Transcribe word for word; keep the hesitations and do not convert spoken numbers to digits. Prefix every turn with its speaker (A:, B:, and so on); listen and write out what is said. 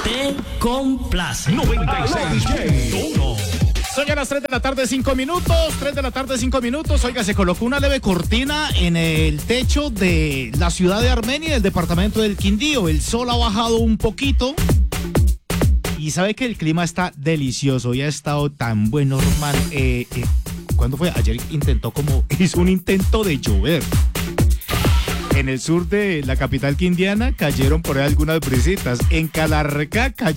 A: te complace.
B: noventa y seis punto uno.
C: Son ya las tres de la tarde, cinco minutos. tres de la tarde, cinco minutos. Oiga, se colocó una leve cortina en el techo de la ciudad de Armenia, del departamento del Quindío. El sol ha bajado un poquito. Y sabe que el clima está delicioso. Ya ha estado tan bueno, hermano. Eh, eh, ¿Cuándo fue? Ayer intentó como... Hizo un intento de llover. En el sur de la capital quindiana cayeron por ahí algunas brisitas. En Calarcá cayó